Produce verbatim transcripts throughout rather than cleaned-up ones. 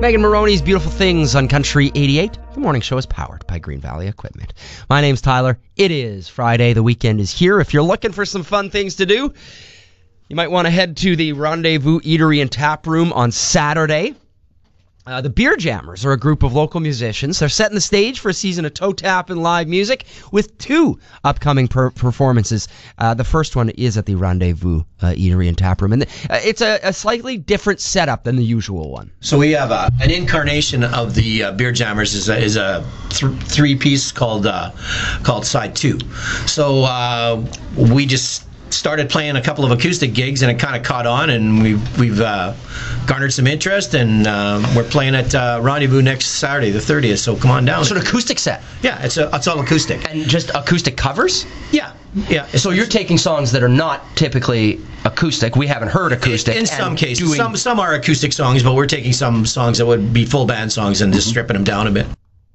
Megan Maroney's Beautiful Things on Country eighty-eight. The morning show is powered by Green Valley Equipment. My name's Tyler. It is Friday. The weekend is here. If you're looking for some fun things to do, you might want to head to the Rendezvous Eatery and Tap Room on Saturday. Uh, the Beer Jammers are a group of local musicians. They're setting the stage for a season of toe tap and live music with two upcoming per- performances. Uh, the first one is at the Rendezvous uh, Eatery and Tap Room, and uh, it's a, a slightly different setup than the usual one. So we have a, an incarnation of the uh, Beer Jammers is a, is a th- three piece called uh, called Side Two. So uh, we just started playing a couple of acoustic gigs, and it kind of caught on, and we've we've uh, garnered some interest, and uh, we're playing at uh, Rendezvous next Saturday, the thirtieth. So come on down. So an acoustic set. Yeah, it's a, it's all acoustic. And just acoustic covers? Yeah, yeah. So you're taking songs that are not typically acoustic. We haven't heard acoustic. In, in some cases, doing... some some are acoustic songs, but we're taking some songs that would be full band songs and just mm-hmm. stripping them down a bit.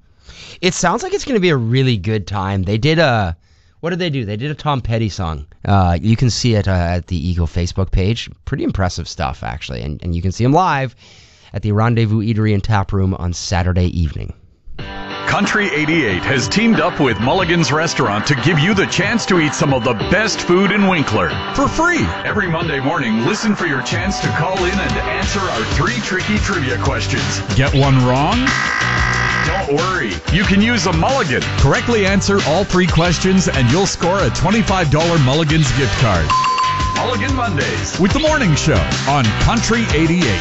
It sounds like it's going to be a really good time. They did a. What did they do? They did a Tom Petty song. Uh, you can see it uh, at the Eagle Facebook page. Pretty impressive stuff, actually. And, and you can see them live at the Rendezvous Eatery and Tap Room on Saturday evening. Country eighty-eight has teamed up with Mulligan's Restaurant to give you the chance to eat some of the best food in Winkler for free. Every Monday morning, listen for your chance to call in and answer our three tricky trivia questions. Get one wrong? Don't worry, you can use a Mulligan. Correctly answer all three questions and you'll score a twenty-five dollars Mulligan's gift card. Mulligan Mondays with the morning show on Country eighty-eight.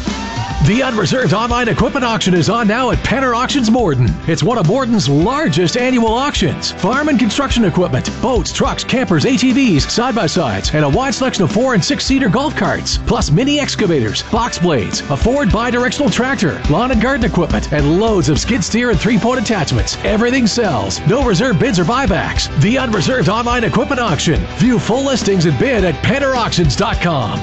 The Unreserved online equipment auction is on now at Penner Auctions Morden. It's one of Morden's largest annual auctions. Farm and construction equipment, boats, trucks, campers, A T Vs, side-by-sides, and a wide selection of four and six-seater golf carts, plus mini excavators, box blades, a Ford bi-directional tractor, lawn and garden equipment, and loads of skid steer and three-point attachments. Everything sells. No reserve bids or buybacks. The Unreserved online equipment auction. View full listings and bid at penner auctions dot com.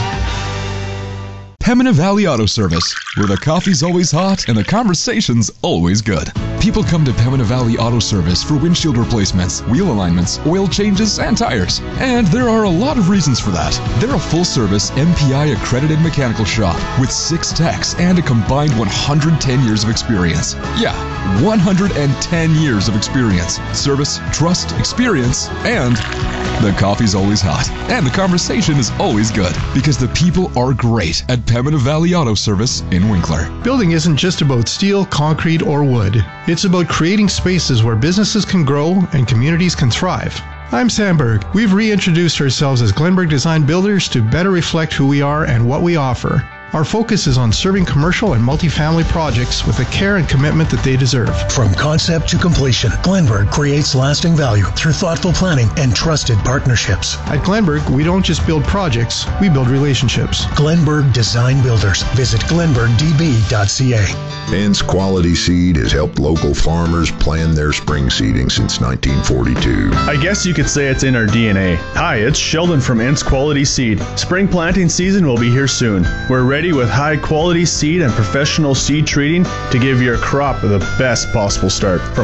Pembina Valley Auto Service, where the coffee's always hot and the conversation's always good. People come to Pembina Valley Auto Service for windshield replacements, wheel alignments, oil changes, and tires. And there are a lot of reasons for that. They're a full-service M P I accredited mechanical shop with six techs and a combined one hundred ten years of experience. Yeah, one hundred ten years of experience. Service, trust, experience, and the coffee's always hot. And the conversation is always good because the people are great at Pembina Valley Auto Service in Winkler. Building isn't just about steel, concrete, or wood. It's about creating spaces where businesses can grow and communities can thrive. I'm Sam Berg. We've reintroduced ourselves as Glenberg Design Builders to better reflect who we are and what we offer. Our focus is on serving commercial and multifamily projects with the care and commitment that they deserve. From concept to completion, Glenberg creates lasting value through thoughtful planning and trusted partnerships. At Glenberg, we don't just build projects, we build relationships. Glenberg Design Builders. Visit glenberg d b dot c a. Ince Quality Seed has helped local farmers plan their spring seeding since nineteen forty-two. I guess you could say it's in our D N A. Hi, it's Sheldon from Ince Quality Seed. Spring planting season will be here soon. We're ready with high quality seed and professional seed treating to give your crop the best possible start. From